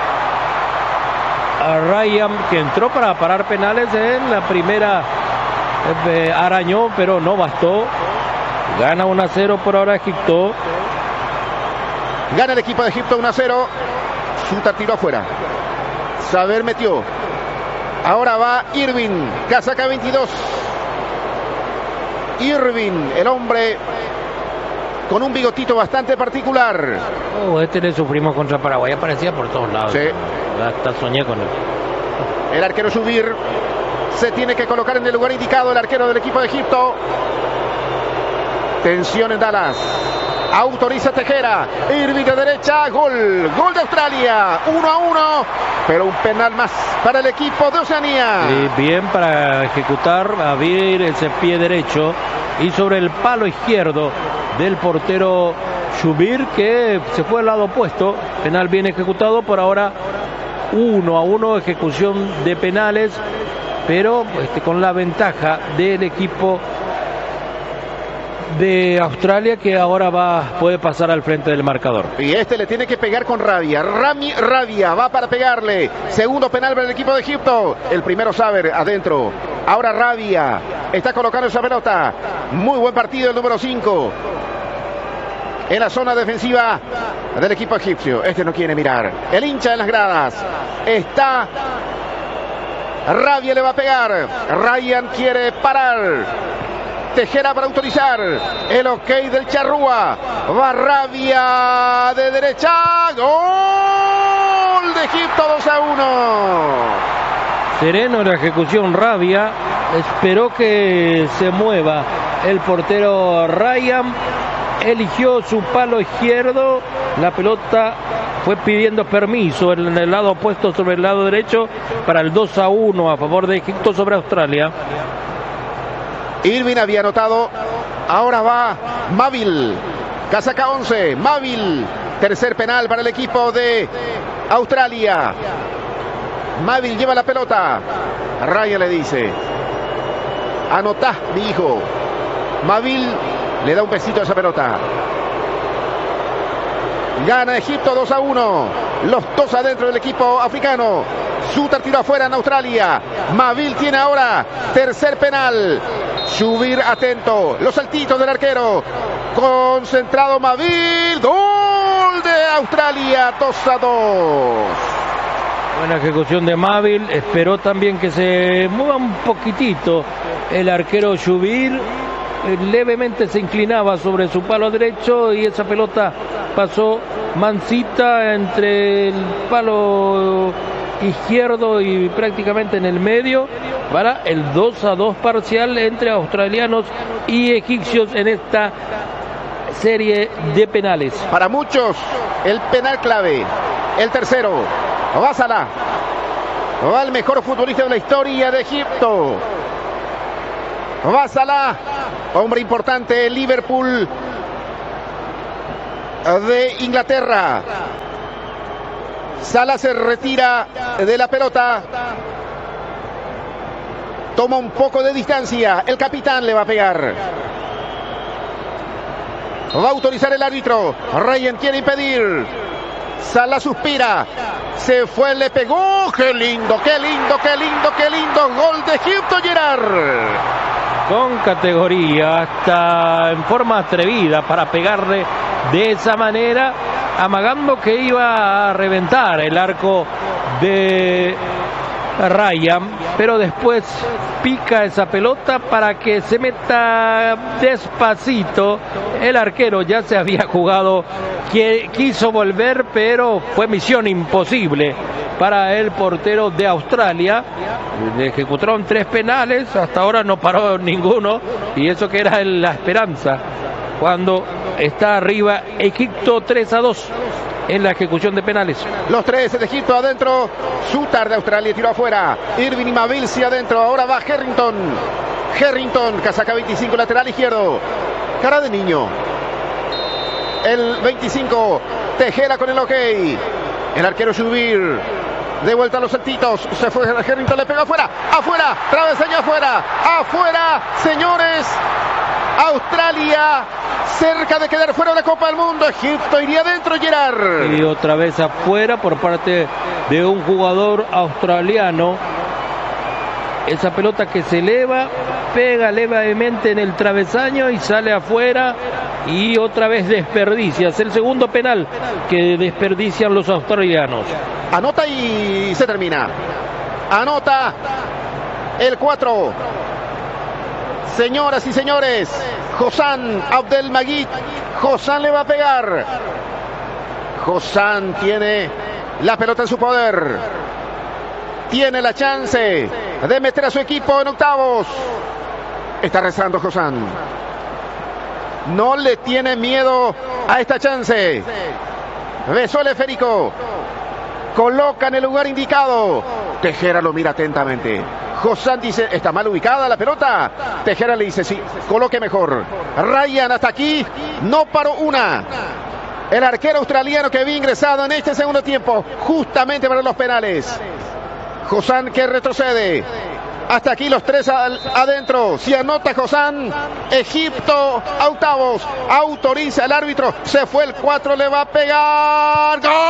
Ryan, que entró para parar penales en la primera, arañó, pero no bastó. Gana 1-0 por ahora Egipto. Gana el equipo de Egipto 1-0. Sutar tiró afuera, Saber metió. Ahora va Irving, casaca 22. Irving, el hombre con un bigotito bastante particular. Este le sufrimos contra Paraguay, aparecía por todos lados. Sí. Hasta soñé con él. El arquero Shubir se tiene que colocar en el lugar indicado, el arquero del equipo de Egipto. Tensión en Dallas. Autoriza Tejera, Irving de derecha, gol de Australia, 1-1, pero un penal más para el equipo de Oceanía. Bien para ejecutar, abrir ese pie derecho y sobre el palo izquierdo del portero Shubir, que se fue al lado opuesto. Penal bien ejecutado, por ahora 1-1, ejecución de penales, pero con la ventaja del equipo de Australia, que ahora puede pasar al frente del marcador. Y este le tiene que pegar con Rabia. Rabia va para pegarle. Segundo penal para el equipo de Egipto. El primero Saber adentro. Ahora Rabia está colocando esa pelota. Muy buen partido el número 5 en la zona defensiva del equipo egipcio. Este no quiere mirar. El hincha en las gradas está. Rabia le va a pegar. Ryan quiere parar. Tejera para autorizar el ok del Charrúa. Va Rabia de derecha. Gol de Egipto, 2-1. Sereno la ejecución Rabia. Esperó que se mueva el portero Ryan. Eligió su palo izquierdo. La pelota fue pidiendo permiso en el lado opuesto sobre el lado derecho para el 2-1 a favor de Egipto sobre Australia. Irving había anotado. Ahora va Mavil, casaca 11. Mavil, tercer penal para el equipo de Australia. Mavil lleva la pelota. Ryan le dice: anotá, mi hijo. Mavil le da un besito a esa pelota. Gana Egipto 2-1. Los dos adentro del equipo africano. Sutar tiró afuera en Australia. Mavil tiene ahora tercer penal. Shubir atento. Los saltitos del arquero. Concentrado Mavil. Gol de Australia, 2-2. Buena ejecución de Mávil, esperó también que se mueva un poquitito el arquero Shubir, levemente se inclinaba sobre su palo derecho y esa pelota pasó mansita entre el palo izquierdo y prácticamente en el medio para el 2-2 parcial entre australianos y egipcios en esta serie de penales. Para muchos el penal clave, el tercero. Va Salah, va el mejor futbolista de la historia de Egipto. Va Salah, hombre importante, el Liverpool de Inglaterra. Salah se retira de la pelota, toma un poco de distancia, el capitán le va a pegar. Va a autorizar el árbitro, Ryan quiere impedir. Salah suspira, se fue, le pegó. ¡Qué lindo, qué lindo, qué lindo, qué lindo! Gol de Egipto, Gerard. Con categoría, hasta en forma atrevida para pegarle de esa manera, amagando que iba a reventar el arco de Ryan, pero después pica esa pelota para que se meta despacito. El arquero ya se había jugado, quiso volver, pero fue misión imposible para el portero de Australia. Le ejecutaron 3 penales, hasta ahora no paró ninguno, y eso que era la esperanza cuando está arriba Egipto 3-2 en la ejecución de penales. Los 3 de Egipto adentro, Sutar de Australia tiró afuera, Irving y Mavil adentro, ahora va Harrington, casaca 25, lateral izquierdo, cara de niño, el 25, Tejera con el ok, el arquero Shubir, de vuelta a los saltitos, se fue Harrington, le pega afuera, travesaño afuera, señores. Australia cerca de quedar fuera de la Copa del Mundo. Egipto iría adentro, Gerard. Y otra vez afuera por parte de un jugador australiano. Esa pelota que se eleva, pega levemente en el travesaño y sale afuera. Y otra vez desperdicia. Es el segundo penal que desperdician los australianos. Anota y se termina. Anota el 4. Señoras y señores, Hossam Abdelmajid, Hossam le va a pegar. Hossam tiene la pelota en su poder. Tiene la chance de meter a su equipo en octavos. Está rezando Hossam. No le tiene miedo a esta chance. Besó el esférico. Coloca en el lugar indicado. Tejera lo mira atentamente. Hossam dice, está mal ubicada la pelota. Tejera le dice, sí, coloque mejor. Ryan hasta aquí no paró una. El arquero australiano que había ingresado en este segundo tiempo, justamente para los penales. Hossam que retrocede. Hasta aquí los 3 adentro. Si anota Hossam, Egipto a octavos. Autoriza el árbitro. Se fue el 4, le va a pegar. ¡Gol!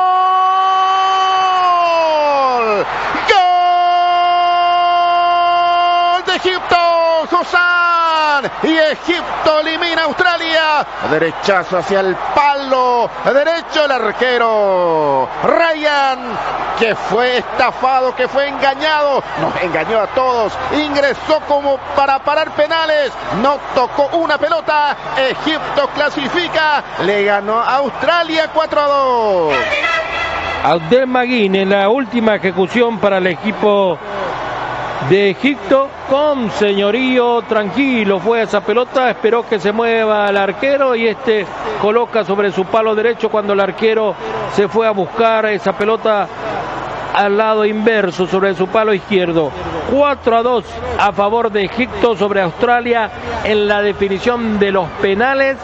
¡Gol de Egipto! Hossam. Y Egipto elimina a Australia. Derechazo hacia el palo derecho el arquero Ryan, que fue estafado, que fue engañado. Nos engañó a todos. Ingresó como para parar penales. No tocó una pelota. Egipto clasifica. Le ganó a Australia 4-2. Abdelmajid en la última ejecución para el equipo de Egipto, con señorío, tranquilo fue esa pelota, esperó que se mueva el arquero y este coloca sobre su palo derecho cuando el arquero se fue a buscar esa pelota al lado inverso sobre su palo izquierdo. 4-2 a favor de Egipto sobre Australia en la definición de los penales.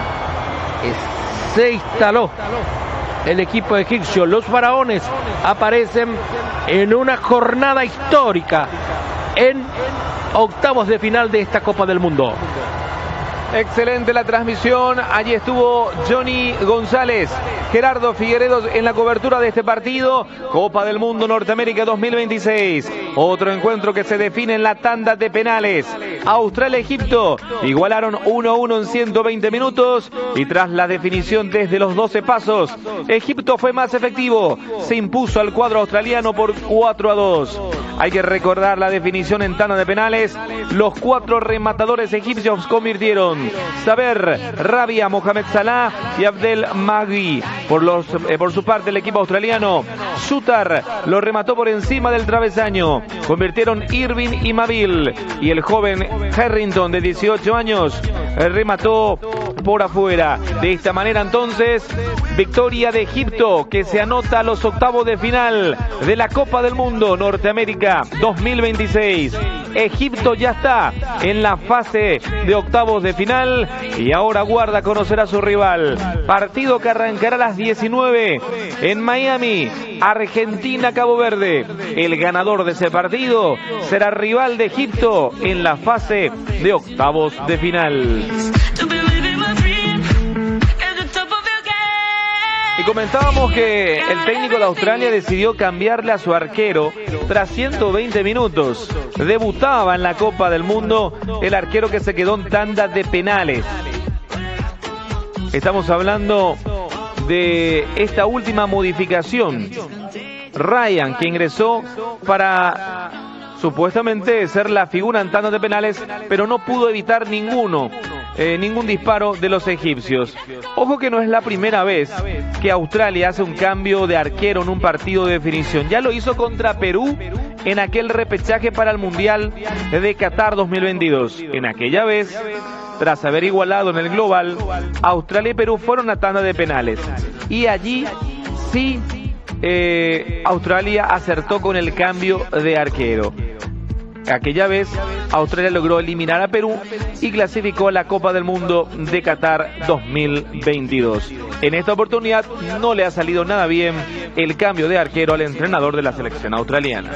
Se instaló el equipo egipcio. Los faraones aparecen en una jornada histórica en octavos de final de esta Copa del Mundo. Excelente la transmisión. Allí estuvo Johnny González, Gerardo Figueredo en la cobertura de este partido. Copa del Mundo Norteamérica 2026. Otro encuentro que se define en la tanda de penales. Australia-Egipto igualaron 1-1 en 120 minutos y tras la definición desde los 12 pasos, Egipto fue más efectivo. Se impuso al cuadro australiano por 4-2. Hay que recordar la definición en tanda de penales. Los 4 rematadores egipcios convirtieron: Saber, Rabia, Mohamed Salah y Abdel Maghi. Por su parte, el equipo australiano, Sutar lo remató por encima del travesaño. Convirtieron Irving y Mabil. Y el joven Harrington, de 18 años, remató por afuera. De esta manera, entonces, victoria de Egipto, que se anota a los octavos de final de la Copa del Mundo Norteamérica 2026. Egipto ya está en la fase de octavos de final y ahora aguarda conocer a su rival. Partido que arrancará a las 19 en Miami, Argentina-Cabo Verde. El ganador de ese partido será rival de Egipto en la fase de octavos de final. Y comentábamos que el técnico de Australia decidió cambiarle a su arquero tras 120 minutos. Debutaba en la Copa del Mundo el arquero que se quedó en tanda de penales. Estamos hablando de esta última modificación. Ryan, que ingresó para supuestamente ser la figura en tanda de penales, pero no pudo evitar ningún disparo de los egipcios. Ojo que no es la primera vez que Australia hace un cambio de arquero en un partido de definición. Ya lo hizo contra Perú en aquel repechaje para el Mundial de Qatar 2022. En aquella vez, tras haber igualado en el global, Australia y Perú fueron a tanda de penales. Y allí sí Australia acertó con el cambio de arquero. Aquella vez Australia logró eliminar a Perú y clasificó a la Copa del Mundo de Qatar 2022. En esta oportunidad no le ha salido nada bien el cambio de arquero al entrenador de la selección australiana.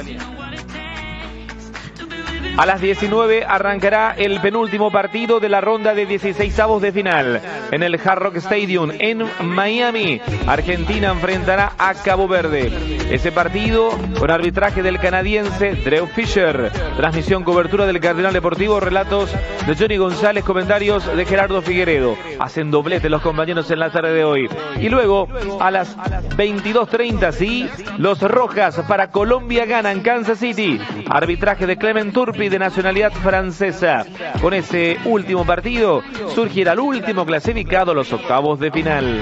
A las 19 arrancará el penúltimo partido de la ronda de 16avos de final. En el Hard Rock Stadium en Miami, Argentina enfrentará a Cabo Verde. Ese partido con arbitraje del canadiense Drew Fisher. Transmisión, cobertura del Cardenal Deportivo, relatos de Johnny González, comentarios de Gerardo Figueredo. Hacen doblete los compañeros en la tarde de hoy. Y luego a las 22:30, sí, los Rojas para Colombia ganan Kansas City. Arbitraje de Clement Turpin, de nacionalidad francesa. Con ese último partido surgirá el último clasificado a los octavos de final.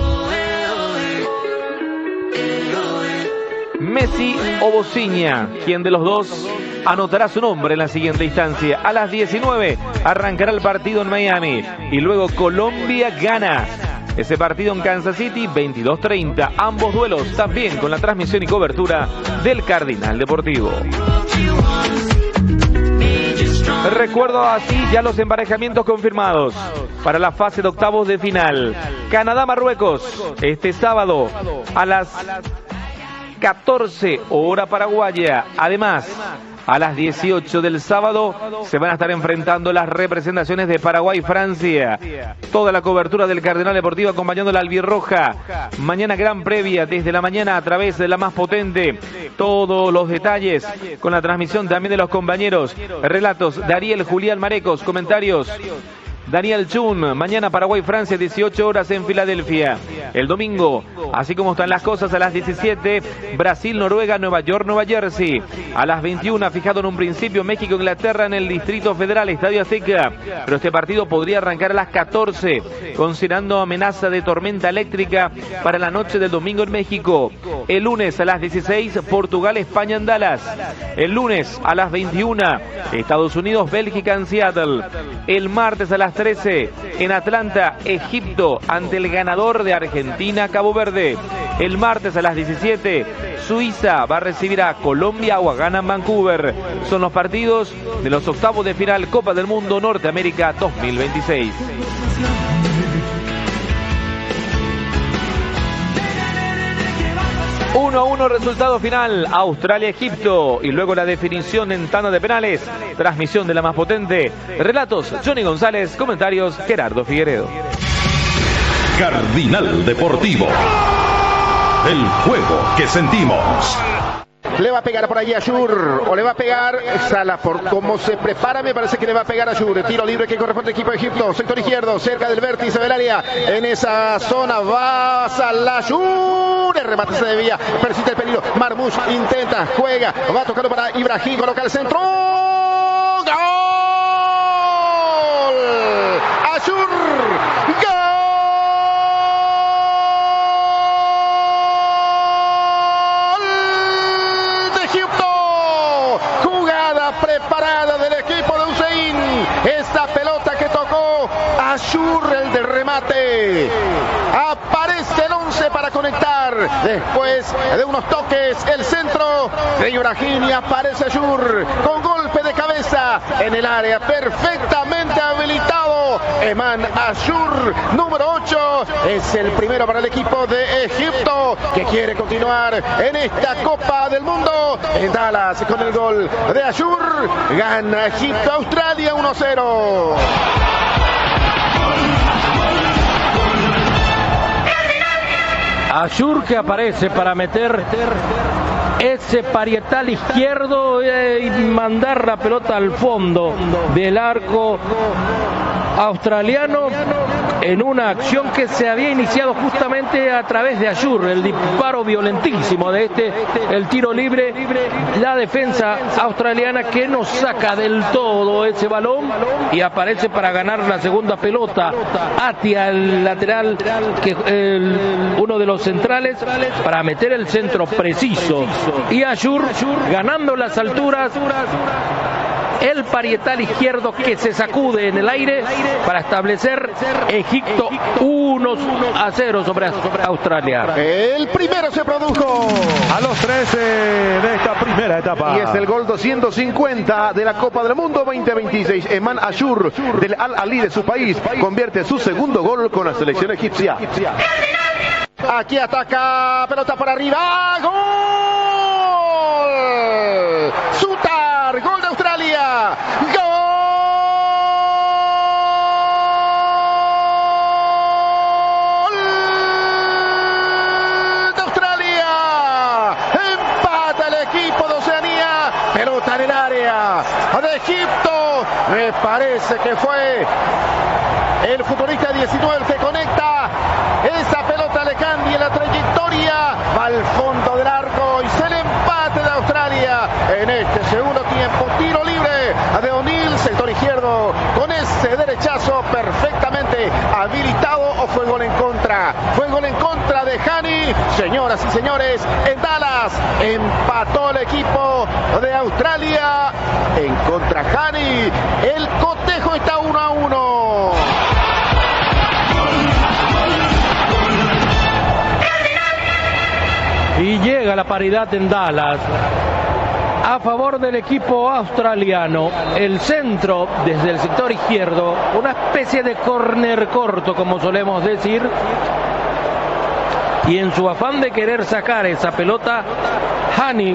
Messi o Bociña, ¿quién de los dos anotará su nombre en la siguiente instancia? A las 19 arrancará el partido en Miami y luego Colombia gana ese partido en Kansas City, 22:30. Ambos duelos también con la transmisión y cobertura del Cardenal Deportivo. Recuerdo así ya los emparejamientos confirmados para la fase de octavos de final. Canadá-Marruecos este sábado a las 14 hora paraguaya. Además, a las 18 del sábado se van a estar enfrentando las representaciones de Paraguay y Francia. Toda la cobertura del Cardenal Deportivo acompañando la albirroja. Mañana gran previa desde la mañana a través de la más potente. Todos los detalles con la transmisión también de los compañeros. Relatos de Ariel Julián Marecos, comentarios Daniel Chun. Mañana Paraguay-Francia, 18 horas en Filadelfia. El domingo, así como están las cosas, a las 17, Brasil-Noruega, Nueva York-Nueva Jersey. A las 21, fijado en un principio, México-Inglaterra en el Distrito Federal, Estadio Azteca. Pero este partido podría arrancar a las 14, considerando amenaza de tormenta eléctrica para la noche del domingo en México. El lunes a las 16, Portugal-España en Dallas. El lunes a las 21, Estados Unidos-Bélgica en Seattle. El martes a las 13, en Atlanta, Egipto ante el ganador de Argentina-Cabo Verde. El martes a las 17, Suiza va a recibir a Colombia o a Ghana en Vancouver. Son los partidos de los octavos de final Copa del Mundo Norteamérica 2026. Uno a uno resultado final, Australia-Egipto y luego la definición en tanda de penales. Transmisión de la más potente. Relatos Johnny González, comentarios Gerardo Figueredo. Cardenal Deportivo. El juego que sentimos. Le va a pegar por allí a Ashur. O le va a pegar Salah. Por cómo se prepara, me parece que le va a pegar a Ashur. Tiro libre que corresponde al equipo de Egipto. Sector izquierdo, cerca del vértice del área. En esa zona va Salah. Ashur. El remate se desvía. Persiste el peligro. Marmoush intenta, juega. Va tocando para Ibrahim. Coloca el centro. ¡Gol! Ashur. Preparada del equipo de Hussein, esa pelota que tocó Ashur, el del remate, aparece el 11 para conectar, después de unos toques, el centro de Ibrahim y aparece Ashur, con golpe de cabeza en el área, perfectamente habilitado, Eman Ashur, número 8, es el primero para el equipo de Egipto, que quiere continuar en esta Copa del Mundo, en Dallas, con el gol de Ashur. Gana Egipto, Australia 1-0. Ashur que aparece para meter ese parietal izquierdo y mandar la pelota al fondo del arco australiano en una acción que se había iniciado justamente a través de Ashur, el disparo violentísimo de el tiro libre, la defensa australiana que no saca del todo ese balón y aparece para ganar la segunda pelota hacia el lateral, uno de los centrales, para meter el centro preciso y Ashur ganando las alturas. El parietal izquierdo que se sacude en el aire para establecer Egipto 1-0 sobre Australia. El primero se produjo a los 13 de esta primera etapa. Y es el gol 250 de la Copa del Mundo 2026. Eman Ashur del Al-Ahly de su país convierte su segundo gol con la selección egipcia. Aquí ataca, pelota por arriba, ¡gol! Sutar, gol de Australia, ¡gol! De Australia, empata el equipo de Oceanía, pelota en el área de Egipto, me parece que fue el futbolista 19 que conecta, esa pelota le cambia la trayectoria, va al fondo del arco y se le empate de Australia en este segundo tiempo. Tiro libre de O'Neill, sector izquierdo, con ese derechazo perfectamente habilitado. ¿O fue gol en contra? Fue gol en contra de Hani. Señoras y señores, en Dallas empató el equipo de Australia en contra Hani. El cotejo está 1-1. Y llega la paridad en Dallas a favor del equipo australiano. El centro desde el sector izquierdo, una especie de córner corto, como solemos decir. Y en su afán de querer sacar esa pelota, Hani,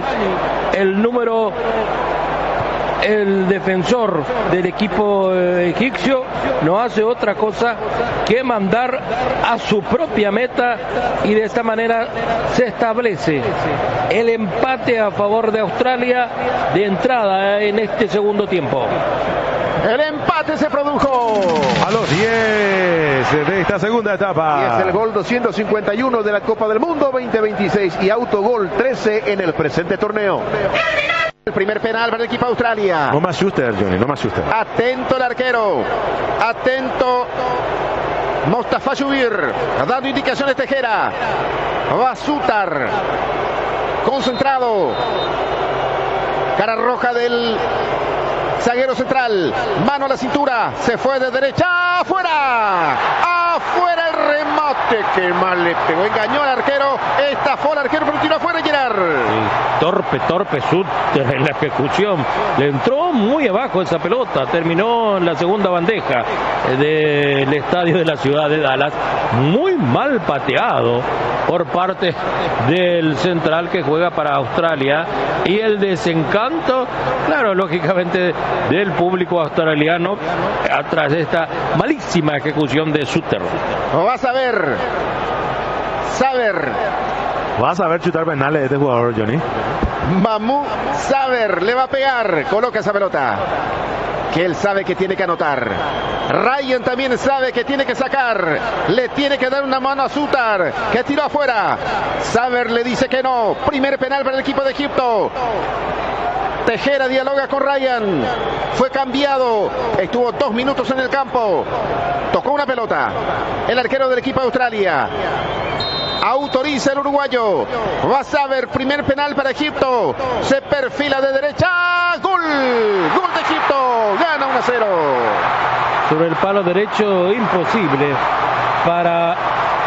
el defensor del equipo egipcio, no hace otra cosa que mandar a su propia meta y de esta manera se establece el empate a favor de Australia de entrada en este segundo tiempo. El empate se produjo a los 10 de esta segunda etapa. Y es el gol 251 de la Copa del Mundo 2026 y autogol 13 en el presente torneo. El primer penal para el equipo de Australia. No más Schuster, Johnny, no más Schuster. Atento el arquero. Atento Mostafa Shubir. Dando indicaciones Tejera. Va a Sutar. Concentrado. Cara roja del zaguero central. Mano a la cintura. Se fue de derecha. ¡Afuera! ¡Afuera el remate! ¡Qué mal le pegó! Engañó al arquero. Estafó al arquero, pero tiró afuera, Gerard. Torpe Sutter en la ejecución. Le entró muy abajo esa pelota. Terminó en la segunda bandeja del estadio de la ciudad de Dallas. Muy mal pateado por parte del central que juega para Australia. Y el desencanto, claro, lógicamente, del público australiano tras esta malísima ejecución de Sutter. Vas a ver. Vas a ver chutar penales de este jugador, Johnny. Mahmoud Saber le va a pegar. Coloca esa pelota. Que él sabe que tiene que anotar. Ryan también sabe que tiene que sacar. Le tiene que dar una mano a Sutar, que tiró afuera. Saber le dice que no. Primer penal para el equipo de Egipto. Tejera dialoga con Ryan. Fue cambiado. Estuvo 2 minutos en el campo. Tocó una pelota. El arquero del equipo de Australia. Autoriza el uruguayo. Va a Saber. Primer penal para Egipto. Se perfila de derecha. ¡Gol! ¡Gol de Egipto! Gana 1-0. Sobre el palo derecho, imposible para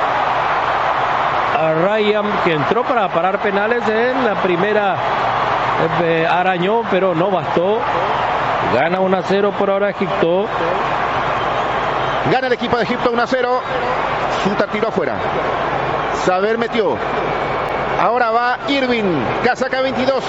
Ryan, que entró para parar penales en la primera. Arañó, pero no bastó. Gana 1-0 por ahora Egipto. Gana el equipo de Egipto 1-0. Sutar tiró afuera. Saber metió. Ahora va Irving. Casaca 22.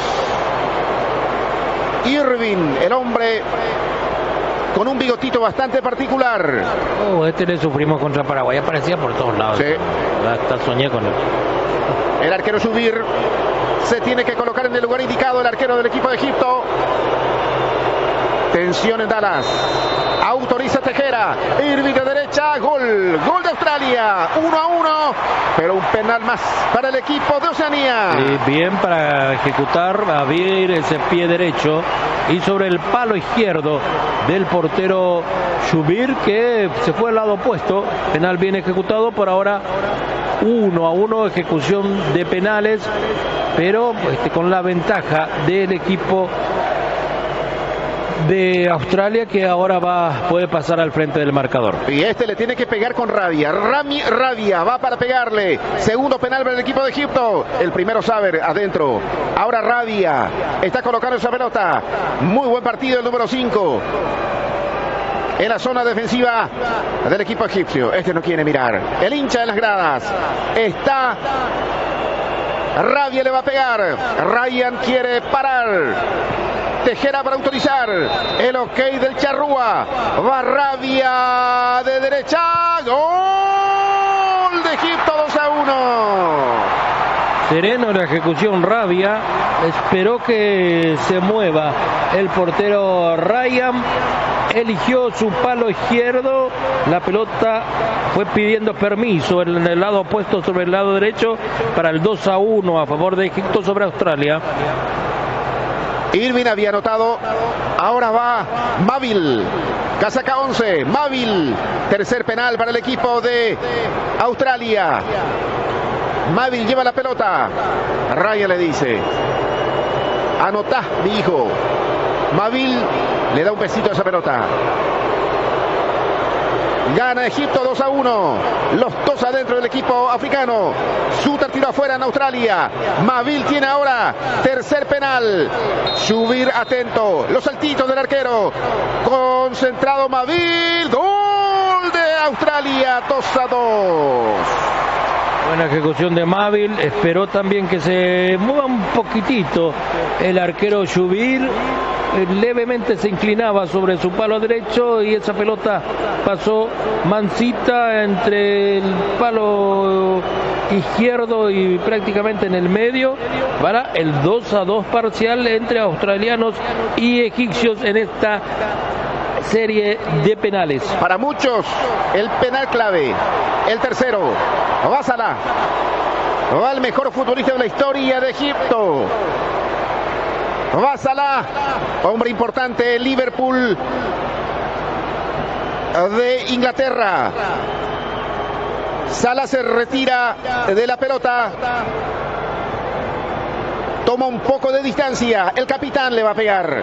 Irving, el hombre con un bigotito bastante particular. Este le sufrimos contra Paraguay. Aparecía por todos lados. Sí. Hasta soñé con él. El arquero Subir se tiene que colocar en el lugar indicado. El arquero del equipo de Egipto. Tensión en Dallas. Autoriza Tejera. Irving de derecha. Gol. Gol de Australia. 1-1. Pero un penal más para el equipo de Oceanía. Bien para ejecutar, abrir ese pie derecho. Y sobre el palo izquierdo del portero Shubir, que se fue al lado opuesto. Penal bien ejecutado. Por ahora 1-1. Ejecución de penales. Pero con la ventaja del equipo de Australia, que ahora puede pasar al frente del marcador. Y le tiene que pegar con Rabia. Rabia va para pegarle. Segundo penal para el equipo de Egipto. El primero Saber adentro. Ahora Rabia está colocando esa pelota. Muy buen partido el número 5. En la zona defensiva del equipo egipcio. No quiere mirar. El hincha en las gradas. Está Rabia, le va a pegar. Ryan quiere parar. Tejera para autorizar. El ok del Charrúa. Va Rabia de derecha. Gol de Egipto 2-1. Sereno la ejecución. Rabia esperó que se mueva el portero Ryan. Eligió su palo izquierdo. La pelota fue pidiendo permiso en el lado opuesto sobre el lado derecho para el 2-1 a favor de Egipto sobre Australia. Irving había anotado. Ahora va Mavil. Casaca 11. Mavil. Tercer penal para el equipo de Australia. Mavil lleva la pelota. Ryan le dice: anotá, mi hijo. Mavil le da un besito a esa pelota. Gana Egipto 2-1. Los dos adentro del equipo africano. Sutar tiró afuera en Australia. Mavil tiene ahora tercer penal. Subir atento. Los saltitos del arquero. Concentrado Mavil. Gol de Australia 2-2. Buena ejecución de Mavil. Esperó también que se mueva un poquitito el arquero Shubir. Levemente se inclinaba sobre su palo derecho y esa pelota pasó mansita entre el palo izquierdo y prácticamente en el medio para el 2-2 parcial entre australianos y egipcios en esta serie de penales. Para muchos el penal clave, el tercero. Va Salah, va el mejor futbolista de la historia de Egipto. Va Salah, hombre importante, Liverpool de Inglaterra. Salah se retira de la pelota. Toma un poco de distancia. El capitán le va a pegar.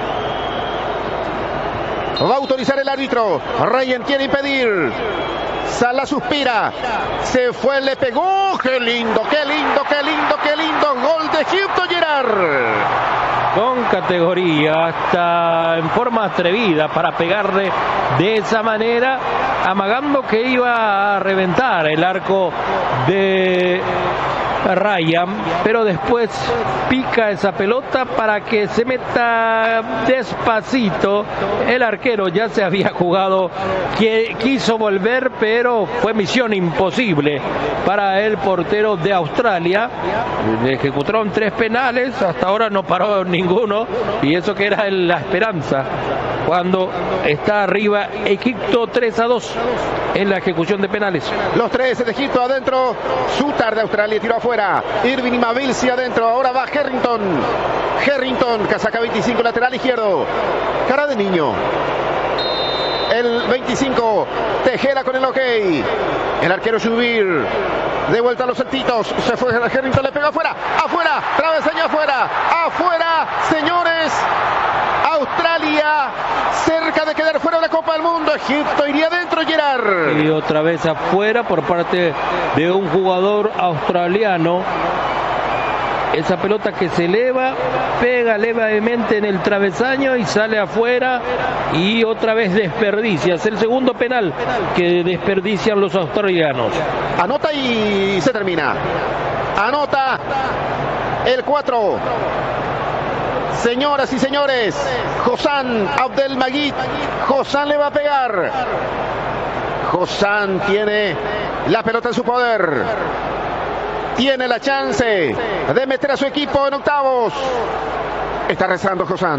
Va a autorizar el árbitro. Ryan quiere impedir. Salah suspira. Se fue, le pegó. ¡Qué lindo, qué lindo, qué lindo, qué lindo! Gol de Egipto, Gerard. Con categoría, hasta en forma atrevida para pegarle de esa manera, amagando que iba a reventar el arco de Ryan, pero después pica esa pelota para que se meta despacito. El arquero ya se había jugado, que quiso volver, pero fue misión imposible para el portero de Australia. Le ejecutaron 3 penales, hasta ahora no paró ninguno, y eso que era la esperanza cuando está arriba Egipto 3-2 en la ejecución de penales. Los 3 de Egipto adentro, Sutar de Australia tiró afuera, Irving y Mavilsi adentro, ahora va Harrington, casaca 25, lateral izquierdo, cara de niño. El 25, Tejera con el ok. El arquero Subir. De vuelta a los saltitos. Se fue Harrington, le pega afuera. Afuera. Travesaño afuera. Afuera, señores. Australia cerca de quedar fuera de la Copa del Mundo. Egipto iría adentro, Gerard. Y otra vez afuera por parte de un jugador australiano. Esa pelota que se eleva, pega levemente en el travesaño y sale afuera, y otra vez desperdicia. Es el segundo penal que desperdician los australianos. Anota y se termina. Anota el 4. Señoras y señores, Hossam Abdelmajid. Hossam le va a pegar. Hossam tiene la pelota en su poder. Tiene la chance de meter a su equipo en octavos. Está rezando Hossam.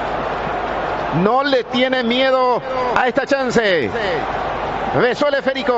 No le tiene miedo a esta chance. Besó el esférico.